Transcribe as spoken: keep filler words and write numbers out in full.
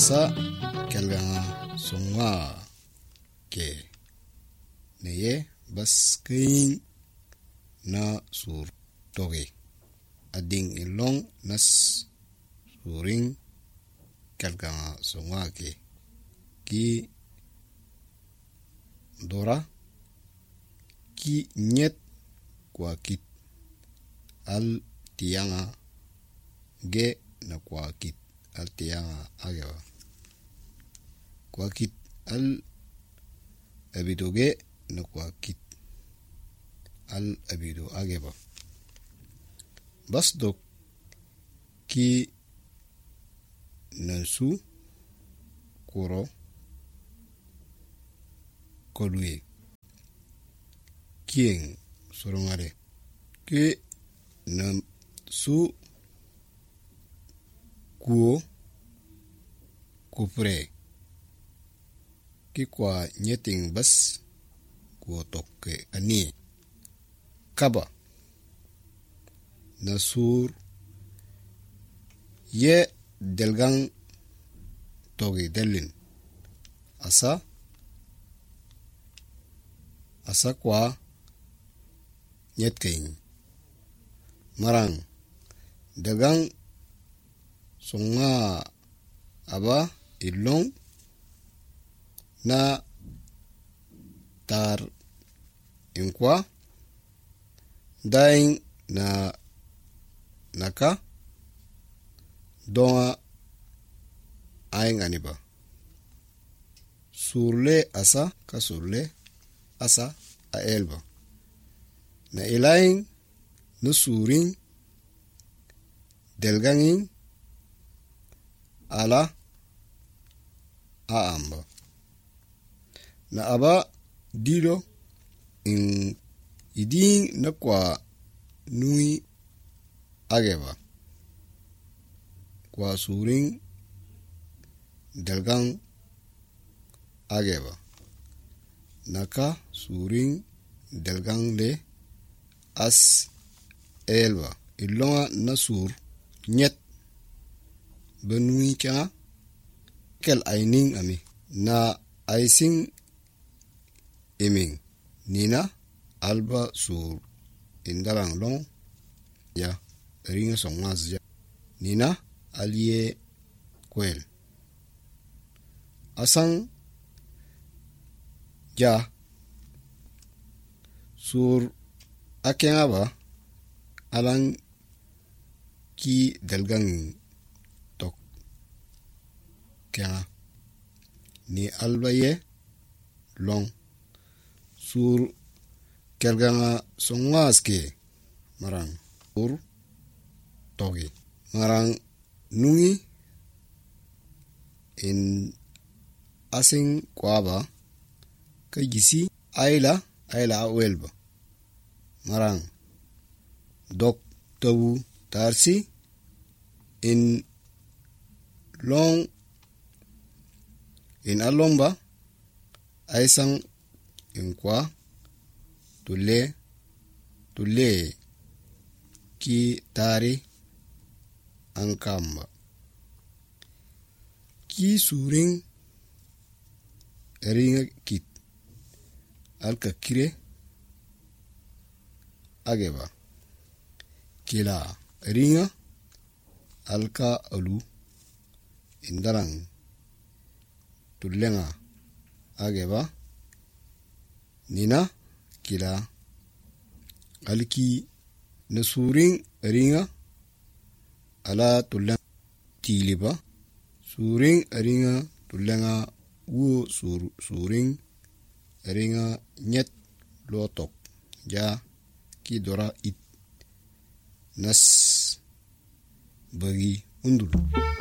asa kelganga songa ke neye bas kin na sur toge ading ilong nas suring kelganga songa ke ki dora ki nyet kwa kit al tianga ge na kwa kit al tianga agewa kwa kit al abidoge na kwa kit al abido ageba bas dok ki nansu kuro kolwe kieng sorongare ke nansu kuo kupre ki kwa nyeting bas kuo tokke ani kaba nasur ye delgang togi delin asa asa kwa nyetkein marang dagang songa aba ilong na tar inkwa daing na naka donga aing aniba surle asa ka surle asa a elba na ilaing no suring delgangin ala a amba na aba dilo in iding na kwa nui ageba kwa suring delgang ageba naka suring delgang le as elba ilonga nasur nyet benui cha kel aining ami na aising iming nina alba sur indarang long ya ringa songas ya nina alie kwel asang ja sur akengaba alang ki delgang tok kya ni alba ye long sur kelganga songas ke marang ur togi marang nungi in asing kwaba kajisi aila aila welba marang dok tawu tarsi in long in alomba aisang in kwa tule tule ki tari ankamba ki suring eringa kit alka kire ageba kila eringa alka alu indarang tulenga ageba nina kila alki nasuring eringa ala tulenga tiliba suring eringa tulenga wo sur suring eringa nyet lotok ja ki dora it nas bagi undul